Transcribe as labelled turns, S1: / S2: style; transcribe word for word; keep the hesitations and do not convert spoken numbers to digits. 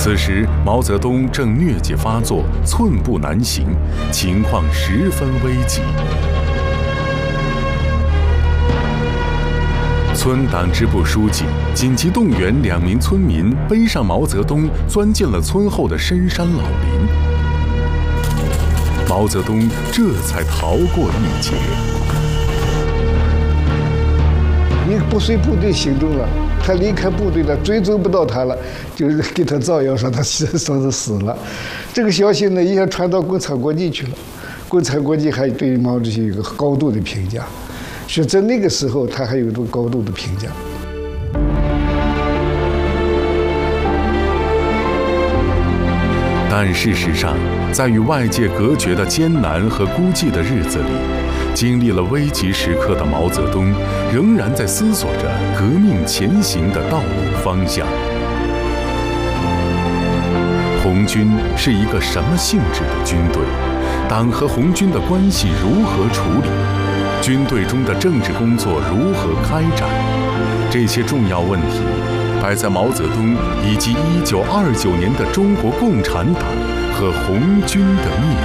S1: 此时，毛泽东正疟疾发作，寸步难行，情况十分危急。村党支部书记紧急动员两名村民，背上毛泽东，钻进了村后的深山老林。毛泽东这才逃过一劫。
S2: 你不随部队行动了，他离开部队了，追踪不到他了，就是给他造谣说他死说是死了。这个消息呢，一下传到共产国际去了，共产国际还对毛主席有个高度的评价。所以在那个时候，他还有一种高度的评价。
S1: 但事实上，在与外界隔绝的艰难和孤寂的日子里，经历了危急时刻的毛泽东，仍然在思索着革命前行的道路方向。红军是一个什么性质的军队？党和红军的关系如何处理？军队中的政治工作如何开展？这些重要问题摆在毛泽东以及一九二九年的中国共产党和红军的面